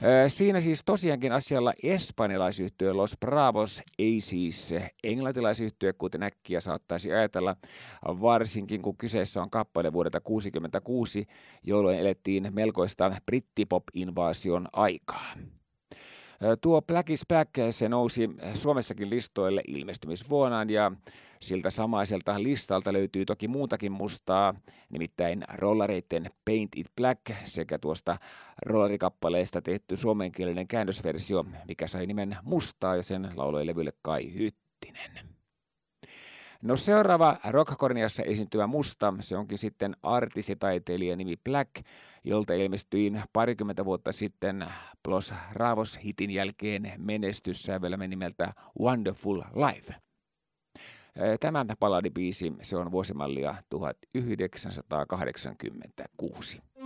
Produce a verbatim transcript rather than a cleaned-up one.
Siinä siis tosiaankin asialla espanjalaisyhtye Los Bravos, ei siis englantilaisyhtye, kuten äkkiä saattaisi ajatella, varsinkin kun kyseessä on kappale vuodelta tuhatyhdeksänsataakuusikymmentäkuusi, jolloin elettiin melkoista brittipop-invaasion aikaa. Tuo Black is Back, se nousi Suomessakin listoille ilmestymisvuonaan ja siltä samaiselta listalta löytyy toki muutakin mustaa, nimittäin rollareiden Paint It Black sekä tuosta rollarikappaleesta tehty suomenkielinen käännösversio, mikä sai nimen Mustaa ja sen lauloi levylle Kai Hyttinen. No seuraava rockkorniassa esiintyvä musta, se onkin sitten artistitaiteilija nimi Black, jolta ilmestyi parikymmentä vuotta sitten Los Bravos-hitin jälkeen menestyssävelmä nimeltä Wonderful Life. Tämä balladibiisi, se on vuosimallia tuhatyhdeksänsataakahdeksankymmentäkuusi.